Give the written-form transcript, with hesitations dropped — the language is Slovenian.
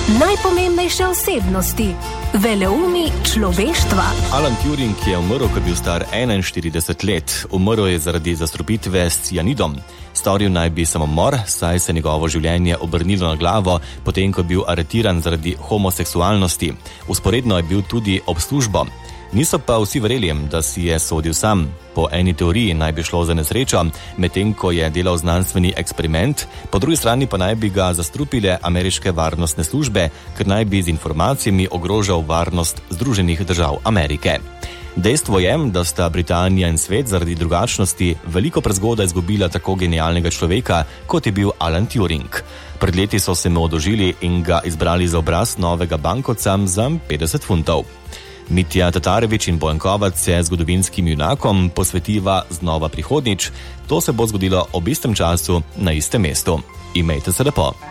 Najpomembnejše osebnosti, veleumi človeštva. Alan Turing je umrl, ko je bil star 41 let. Umrl je zaradi zastrupitve s cianidom. Storil naj bi samomor, saj se njegovo življenje obrnilo na glavo, potem ko je bil aretiran zaradi homoseksualnosti. Vzporedno je bil tudi ob službo. Niso pa vsi verjeli, da si je sodil sam. Po eni teoriji naj bi šlo za nesrečo, medtem ko je delal znanstveni eksperiment, po drugi strani pa naj bi ga zastrupile ameriške varnostne službe, ker naj bi z informacijami ogrožal varnost Združenih držav Amerike. Dejstvo je, da sta Britanija in svet zaradi drugačnosti veliko prezgodaj izgubila tako genialnega človeka, kot je bil Alan Turing. Pred leti so se mu odožili in ga izbrali za obraz novega bankovca za 50 funtov. Mitja Tatarević in Bojan Kovac se zgodovinskim junakom posvetiva znova prihodnjič. To se bo zgodilo ob istem času na istem mestu. Imejte se lepo.